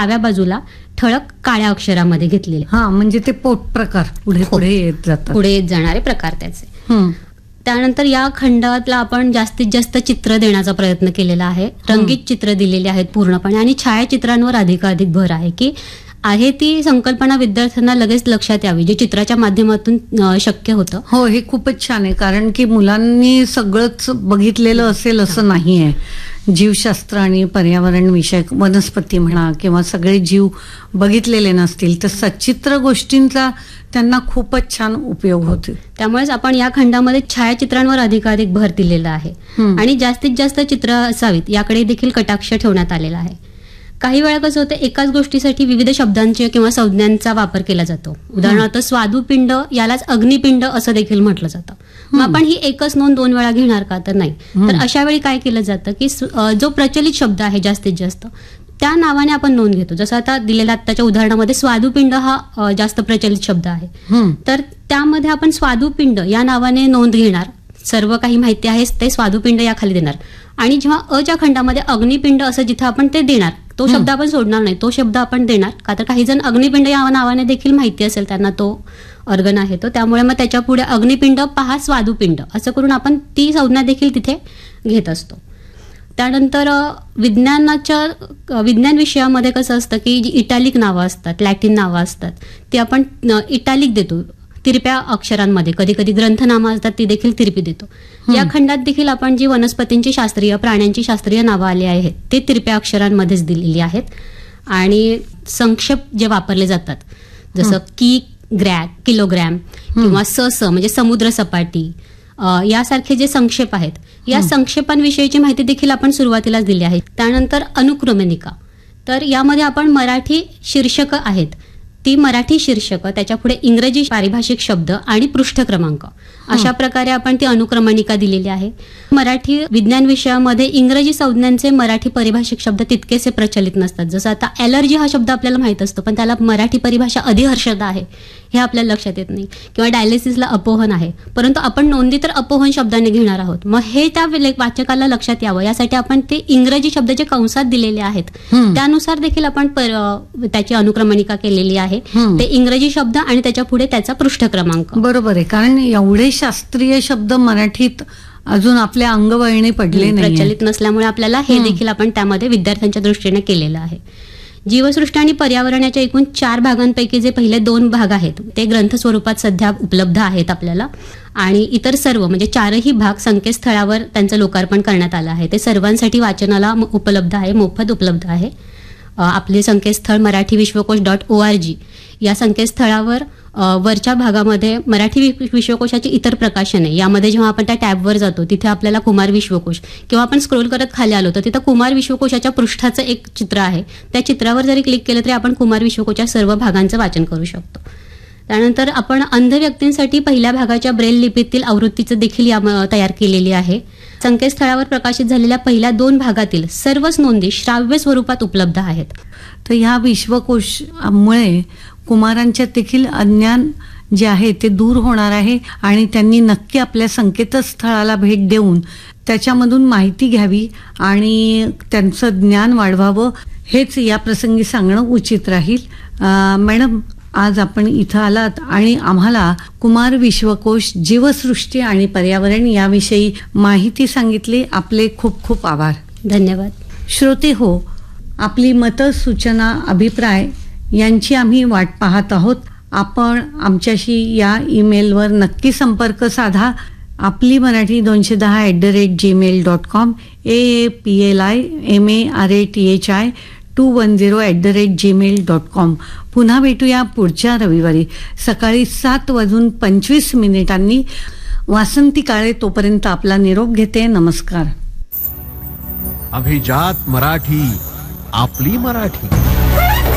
डाव्या बाजूला ठळक काळ्या अक्षरामध्ये घेतलेले. म्हणजे ते पोट प्रकार पुढे येत जातात, पुढे येत जाणारे प्रकार त्याचे. त्यानंतर या खंडातला आपण जास्तीत जास्त चित्र देण्याचा प्रयत्न केलेला आहे. रंगीत चित्र दिलेली आहेत पूर्णपणे, आणि छायाचित्रांवर अधिकाधिक भर आहे की आहे ती संकल्पना विद्यार्थ्यांना लगेच लक्षात यावी, जे चित्राच्या माध्यमातून शक्य होतं. हो, हे खूपच छान आहे, कारण की मुलांनी सगळंच बघितलेलं असेल असं नाही आहे. जीवशास्त्र आणि पर्यावरण विषयक वनस्पती म्हणा किंवा सगळे जीव बघितलेले नसतील, तर सचित्र गोष्टींचा त्यांना खूपच छान उपयोग होतो. त्यामुळेच आपण या खंडामध्ये छायाचित्रांवर अधिकाधिक भर दिलेला आहे आणि जास्तीत जास्त चित्र असावीत याकडे देखील कटाक्ष ठेवण्यात आलेला आहे. काही वेळा कसं होतं, एकाच गोष्टीसाठी विविध शब्दांचे किंवा संज्ञांचा वापर केला जातो. उदाहरणार्थ स्वादुपिंड यालाच अग्निपिंड असं देखील म्हटलं जातं. मग आपण ही एकच नोंद 2 वेळा घेणार का? तर नाही. तर अशा वेळी काय केलं जातं की जो प्रचलित शब्द आहे जास्तीत जास्त त्या नावाने आपण नोंद घेतो. जसं आता दिलेल्या आत्ताच्या उदाहरणामध्ये स्वादुपिंड हा जास्त प्रचलित शब्द आहे, तर त्यामध्ये आपण स्वादुपिंड या नावाने नोंद घेणार. सर्व काही माहिती आहे ते स्वादुपिंड या खाली देणार, आणि जेव्हा अच्या खंडामध्ये अग्निपिंड असं जिथं आपण ते देणार, तो शब्द आपण सोडणार नाही, तो शब्द आपण देणार. का तर काही जण अग्निपिंड या नावाने देखील माहिती असेल त्यांना तो ऑर्गन आहे तो, त्यामुळे मग त्याच्या पुढे अग्निपिंड पहा स्वादुपिंड असं करून आपण ती संज्ञा देखील तिथे घेत असतो. त्यानंतर विज्ञान विषयामध्ये कसं असतं की जी इटॅलिक नावं असतात, लॅटिन नावं असतात, ती आपण इटॅलिक देतो तिरप्या अक्षरांमध्ये. कधी कधी ग्रंथनामं असतात ती देखील तिरपी देतो. या खंडात देखील आपण जी वनस्पतींची शास्त्रीय, प्राण्यांची शास्त्रीय नावं आली आहेत ते तिरप्या अक्षरांमध्येच दिलेली आहेत. आणि संक्षेप जे वापरले जातात जसं किलोग्रॅम किंवा म्हणजे समुद्र सपाटी यासारखे जे संक्षेप आहेत, या संक्षेपांविषयीची माहिती देखील आपण सुरुवातीलाच दिली आहे. त्यानंतर अनुक्रमणिका, तर यामध्ये आपण मराठी शीर्षक आहेत ती मराठी शीर्षक, त्याच्या पुढे इंग्रजी पारिभाषिक शब्द आणि पृष्ठ क्रमांक अशा प्रकारे आपण ती अनुक्रमणिका दिलेली आहे. मराठी विज्ञान विषयामध्ये इंग्रजी संज्ञांचे मराठी परिभाषिक शब्द तितकेसे प्रचलित नसतात. जसं आता ॲलर्जी हा शब्द आपल्याला माहित असतो, पण त्याला मराठी परिभाषा अधिहर्षदा आहे हे आपल्याला लक्षात येत नाही. किंवा डायलिसिसला अपोहन आहे, परंतु आपण नोंदी तर अपोहन शब्दाने घेणार आहोत. मग हे त्या वाचकाला लक्षात यावं यासाठी आपण ते इंग्रजी शब्द जे कंसात दिलेले आहेत त्यानुसार देखील आपण त्याची अनुक्रमणिका केलेली आहे. ते इंग्रजी शब्द आणि त्याच्या पुढे त्याचा पृष्ठ क्रमांक. बरोबर आहे, कारण एवढे शास्त्रीय शब्द मराठीत अजून आपल्या अंगवळणी पडले नाही, प्रचलित नसल्यामुळे आपल्याला हे देखील आपण त्यामध्ये विद्यार्थ्यांच्या दृष्टीने केलेलं आहे. जीवसृष्टी आणि पर्यावरणाच्या एकूण 4 भागांपैकी जे पहिले 2 भाग आहेत ते ग्रंथ स्वरूपात सध्या उपलब्ध आहेत आपल्याला, आणि इतर सर्व म्हणजे 4ही भाग संकेतस्थळावर त्यांचं लोकार्पण करण्यात आलं आहे. ते सर्वांसाठी वाचनाला उपलब्ध आहे, मोफत उपलब्ध आहे. आपले संकेतस्थळ मराठीविश्वकोश.org या संकेतस्थळावर वरच्या भागामध्ये मराठी विश्वकोशाची इतर प्रकाशने, यामध्ये जेव्हा आपण त्या टॅबवर जातो तिथे आपल्याला कुमार विश्वकोश, किंवा आपण स्क्रोल करत खाली आलो तर तिथं कुमार विश्वकोशाच्या पृष्ठाचं एक चित्र आहे, त्या चित्रावर जरी क्लिक केलं तरी आपण कुमार विश्वकोशाच्या सर्व भागांचं वाचन करू शकतो. त्यानंतर आपण अंध व्यक्तींसाठी पहिल्या भागाच्या ब्रेल लिपीतील आवृत्तीचं देखील तयार केलेली आहे. संकेतस्थळावर प्रकाशित झालेल्या पहिल्या 2 भागातील सर्वच नोंदी श्राव्य स्वरूपात उपलब्ध आहेत. तर ह्या विश्वकोशामुळे कुमारांच्या देखील अज्ञान जे आहे ते दूर होणार आहे, आणि त्यांनी नक्की आपल्या संकेतस्थळाला भेट देऊन त्याच्यामधून माहिती घ्यावी आणि त्यांचं ज्ञान वाढवावं, हेच या प्रसंगी सांगणं उचित राहील. मॅडम, आज आपण इथं आलात आणि आम्हाला कुमार विश्वकोश, जीवसृष्टी आणि पर्यावरण याविषयी माहिती सांगितली. आपले खूप खूप आभार. धन्यवाद. श्रोते हो, आपली मतं, सूचना, अभिप्राय यांची आम्ही वाट पाहत आहोत. आपण आमच्याशी या ईमेलवर नक्की संपर्क साधा. आपली मराठी 210@gmail.com, AAPLIMARATHI 210@gmail.com. पुन्हा भेटूया पुढच्या रविवारी सकाळी 7:25 वासंती काळे तोपर्यंत आपला निरोप घेते. नमस्कार. अभिजात मराठी, आपली मराठी.